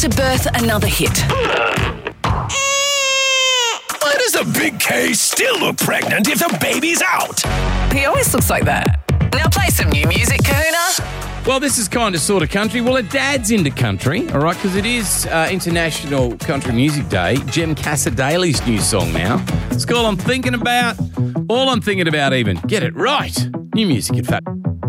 to birth another hit. Why does a big K still look pregnant if the baby's out? He always looks like that. Now play some new music, Kahuna. Well, this is kind of sort of country. Well, her dad's into country, all right, because it is International Country Music Day. Jem Casadale's new song now. It's called All I'm Thinking About even. Get it right. New music at Fat.